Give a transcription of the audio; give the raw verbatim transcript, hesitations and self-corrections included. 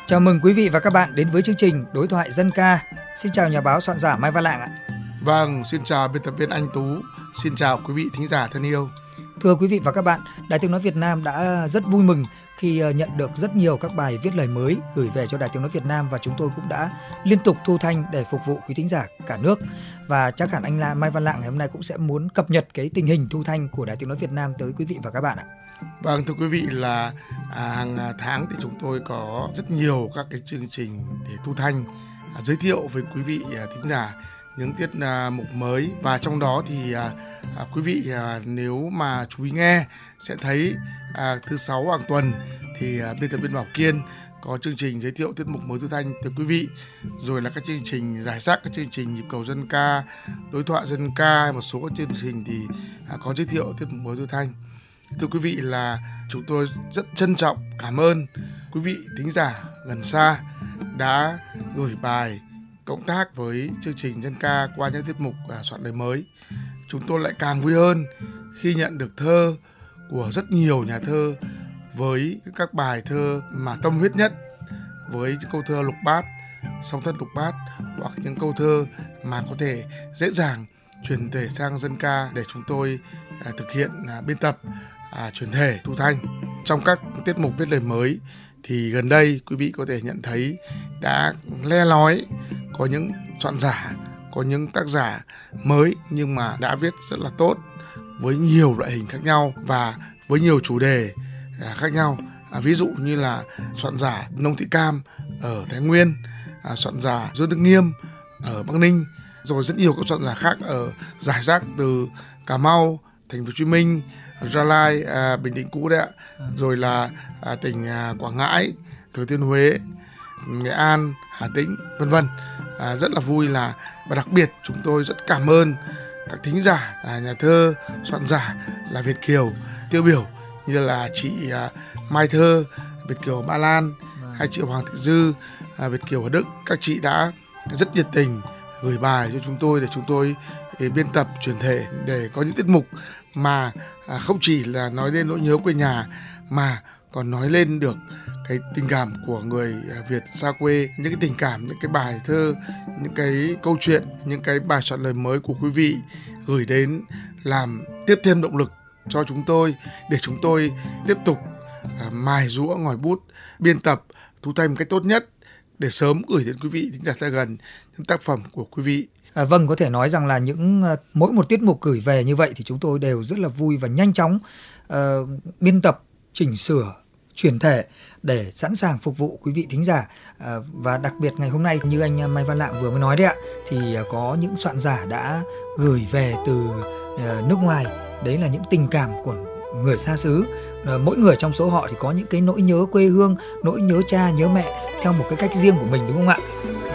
Chào mừng quý vị và các bạn đến với chương trình Đối thoại dân ca. Xin chào nhà báo soạn giả Mai Văn Lạng ạ. Vâng, xin chào biên tập viên Anh Tú. Xin chào quý vị thính giả thân yêu. Thưa quý vị và các bạn, Đài Tiếng nói Việt Nam đã rất vui mừng khi nhận được rất nhiều các bài viết lời mới gửi về cho Đài Tiếng nói Việt Nam, và chúng tôi cũng đã liên tục thu thanh để phục vụ quý thính giả cả nước. Và chắc hẳn anh là Mai Văn Lạng ngày hôm nay cũng sẽ muốn cập nhật cái tình hình thu thanh của Đài Tiếng nói Việt Nam tới quý vị và các bạn ạ. Vâng, thưa quý vị, là à, hàng tháng thì chúng tôi có rất nhiều các cái chương trình để thu thanh, à, giới thiệu với quý vị à, thính giả những tiết à, mục mới. Và trong đó thì à, à, quý vị à, nếu mà chú ý nghe sẽ thấy à, thứ sáu hàng tuần thì à, biên tập viên Bảo Kiên có chương trình giới thiệu tiết mục mới thu thanh tới quý vị. Rồi là các chương trình giải rác, các chương trình nhịp cầu dân ca, đối thoại dân ca, một số các chương trình thì à, có giới thiệu tiết mục mới thu thanh. Thưa quý vị, là chúng tôi rất trân trọng cảm ơn quý vị thính giả gần xa đã gửi bài cộng tác với chương trình dân ca qua những tiết mục à, soạn lời mới. Chúng tôi lại càng vui hơn khi nhận được thơ của rất nhiều nhà thơ với các bài thơ mà tâm huyết nhất, với những câu thơ lục bát, song thất lục bát, hoặc những câu thơ mà có thể dễ dàng chuyển thể sang dân ca để chúng tôi à, thực hiện à, biên tập, à, chuyển thể, thu thanh. Trong các tiết mục viết lời mới thì gần đây quý vị có thể nhận thấy đã le lói có những soạn giả, có những tác giả mới nhưng mà đã viết rất là tốt với nhiều loại hình khác nhau và với nhiều chủ đề à, khác nhau. À, ví dụ như là soạn giả Nông Thị Cam ở Thái Nguyên, à, soạn giả Dương Đức Nghiêm ở Bắc Ninh, rồi rất nhiều các soạn giả khác ở giải rác từ Cà Mau, Thành phố Hồ Chí Minh, Gia Lai, à, Bình Định cũ đấy ạ, rồi là à, tỉnh à, Quảng Ngãi, Thừa Thiên Huế, Nghệ An, Hà Tĩnh, vân vân. À, rất là vui là và đặc biệt chúng tôi rất cảm ơn các thính giả, à, nhà thơ, soạn giả là Việt kiều tiêu biểu như là chị à, Mai Thơ, Việt kiều Ba Lan, hay chị Hoàng Thị Dư, à, Việt kiều ở Đức. Các chị đã rất nhiệt tình gửi bài cho chúng tôi để chúng tôi để biên tập, chuyển thể để có những tiết mục mà à, không chỉ là nói lên nỗi nhớ quê nhà mà còn nói lên được cái tình cảm của người Việt xa quê, những cái tình cảm, những cái bài thơ, những cái câu chuyện, những cái bài soạn lời mới của quý vị gửi đến làm tiếp thêm động lực cho chúng tôi để chúng tôi tiếp tục à, mài giũa ngòi bút, biên tập, thu thanh một cách tốt nhất để sớm gửi đến quý vị thính giả xa gần những tác phẩm của quý vị. À, vâng, có thể nói rằng là những mỗi một tiết mục gửi về như vậy thì chúng tôi đều rất là vui và nhanh chóng uh, biên tập, chỉnh sửa, chuyển thể để sẵn sàng phục vụ quý vị thính giả. À, và đặc biệt ngày hôm nay như anh Mai Văn Lạng vừa mới nói đấy ạ, thì có những soạn giả đã gửi về từ uh, nước ngoài. Đấy là những tình cảm của người xa xứ. À, mỗi người trong số họ thì có những cái nỗi nhớ quê hương, nỗi nhớ cha, nhớ mẹ theo một cái cách riêng của mình, đúng không ạ?